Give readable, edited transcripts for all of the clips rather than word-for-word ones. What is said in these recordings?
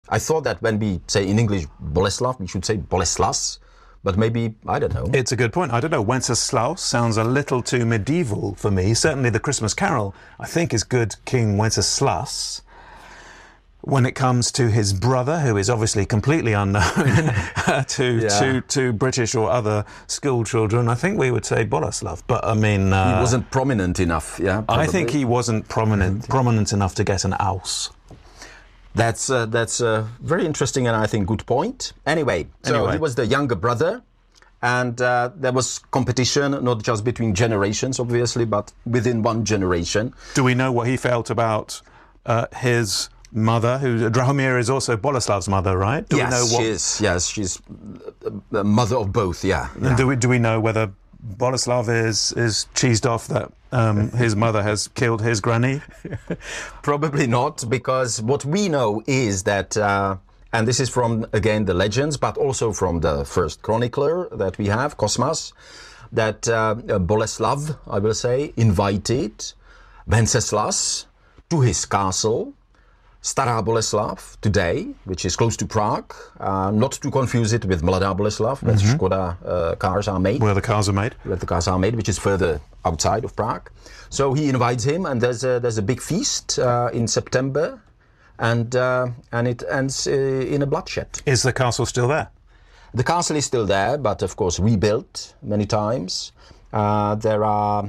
I thought that when we say in English Boleslav, we should say Boleslas, but maybe, I don't know. It's a good point. I don't know. Wenceslaus sounds a little too medieval for me. Certainly the Christmas Carol, I think, is good King Wenceslaus. When it comes to his brother, who is obviously completely unknown to British or other school children, I think we would say Boleslav. But I mean, he wasn't prominent enough. Yeah, probably. I think he wasn't prominent enough to get an aus. That's a very interesting and I think good point. Anyway, so he was the younger brother, and there was competition not just between generations, obviously, but within one generation. Do we know what he felt about his mother, who Drahomir is also Boleslav's mother, right? She is. Yes, she's the mother of both. Yeah. And do we know whether Boleslav is cheesed off that his mother has killed his granny? Probably not, because what we know is that, and this is from again the legends, but also from the first chronicler that we have, Cosmas, that Boleslav, I will say, invited Wenceslas to his castle, Stará Boleslav, today, which is close to Prague, not to confuse it with Mladá Boleslav, where Škoda cars are made. Where the cars are made. Where the cars are made, which is further outside of Prague. So he invites him, and there's a big feast in September, and it ends in a bloodshed. Is the castle still there? The castle is still there, but of course rebuilt many times. There are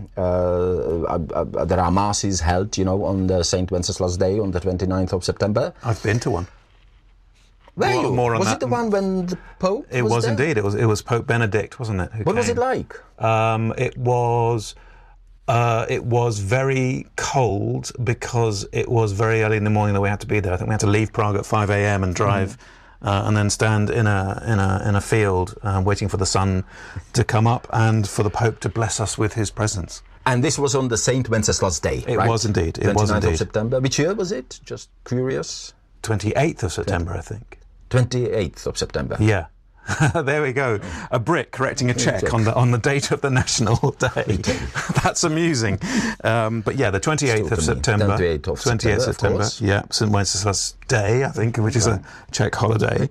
masses held, on the Saint Wenceslas Day on the 29th of September. I've been to one. Was it the one when the Pope was there? Indeed. It was Pope Benedict, wasn't it? What was it like? It was very cold because it was very early in the morning that we had to be there. I think we had to leave Prague at 5 a.m. and drive. And then stand in a field waiting for the sun to come up and for the Pope to bless us with his presence. And this was on the Saint Wenceslas Day, It right? was indeed. It was 29th of September. Which year was it? Just curious. 28th of September, I think. 28th of September. Yeah. There we go. A Brit correcting a Czech on the date of the national day. That's amusing. But yeah, the 28th of September. 28th of September. Yeah, St. Wenceslas Day, I think, which is a Czech holiday.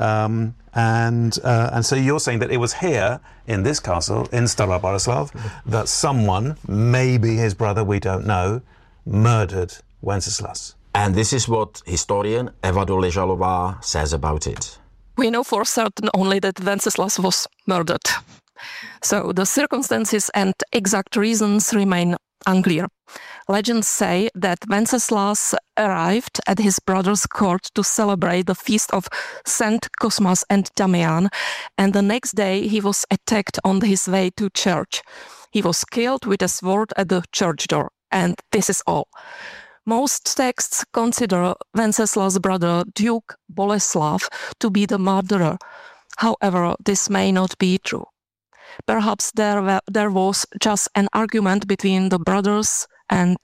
And so you're saying that it was here in this castle in Stará Boleslav that someone, maybe his brother, we don't know, murdered Wenceslas. And this is what historian Eva Doležalová says about it. We know for certain only that Wenceslas was murdered. So the circumstances and exact reasons remain unclear. Legends say that Wenceslas arrived at his brother's court to celebrate the feast of Saint Cosmas and Damian, and the next day he was attacked on his way to church. He was killed with a sword at the church door, and this is all. Most texts consider Wenceslas' brother, Duke Boleslav, to be the murderer. However, this may not be true. Perhaps there was just an argument between the brothers, and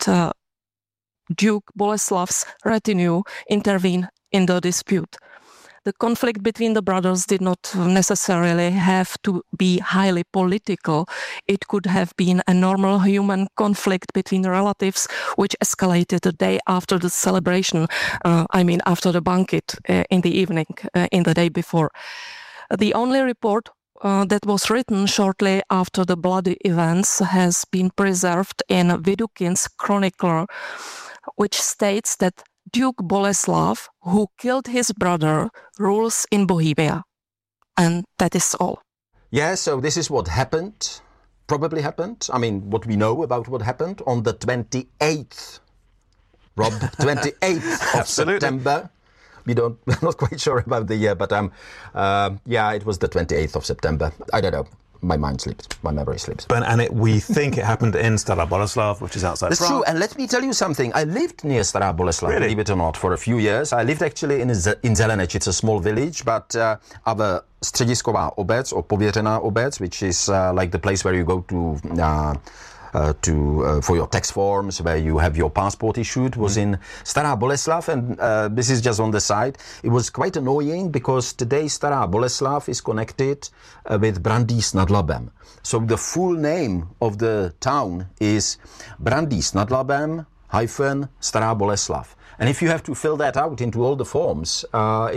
Duke Boleslav's retinue intervened in the dispute. The conflict between the brothers did not necessarily have to be highly political. It could have been a normal human conflict between relatives, which escalated the day after the celebration, after the banquet in the evening, in the day before. The only report that was written shortly after the bloody events has been preserved in Vidukhin's Chronicler, which states that Duke Boleslav, who killed his brother, rules in Bohemia. And that is all. Yeah, so this is what happened, probably happened. I mean, what we know about what happened on the 28th, Rob, 28th of September. We're not quite sure about the year, but it was the 28th of September. I don't know. My mind slips. My memory slips. We think it happened in Stará Boleslav, which is outside Prague. That's true. And let me tell you something. I lived near Stará Boleslav, believe it or not, for a few years. I lived actually in Zelenec. It's a small village, but our středisková obec, or pověřená obec, which is like the place where you go to for your tax forms, where you have your passport issued, was in Stará Boleslav, and this is just on the side. It was quite annoying because today Stará Boleslav is connected with Brandýs nad Labem. So the full name of the town is Brandýs nad Labem - Stará Boleslav. And if you have to fill that out into all the forms,